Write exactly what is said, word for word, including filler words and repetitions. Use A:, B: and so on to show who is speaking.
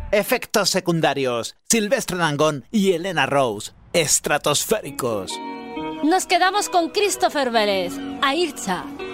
A: Efectos secundarios. Silvestre Dangond y Elena Rose. Estratosféricos.
B: Nos quedamos con Christopher Vélez, Aircha.